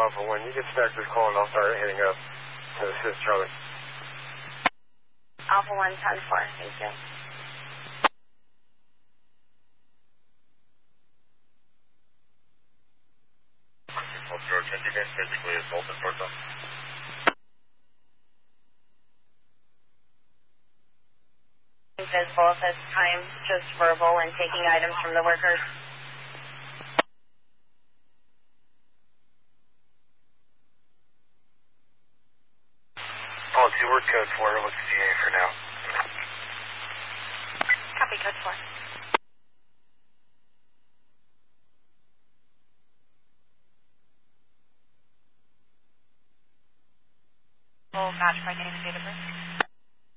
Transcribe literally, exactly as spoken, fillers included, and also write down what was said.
Alpha one. You can stack this call and I'll start heading up to assist Charlie. Alpha one, ten four. Thank you. George, I think I physically assaulted towards them. Invisible at this time, just verbal and taking items from the workers. Policy, we're code four. What's the G A for now? Copy, code four.